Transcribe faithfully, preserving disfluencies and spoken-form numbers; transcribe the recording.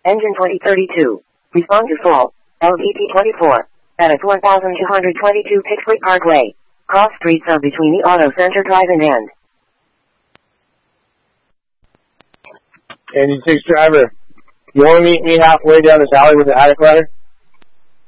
Engine twenty thirty-two. Respond to full. L V P twenty-four. At its one thousand two hundred twenty-two Pixley Parkway. Cross Street Sub between the Auto Center Drive-In and eighty-six driver, you want to meet me halfway down this alley with the attic ladder?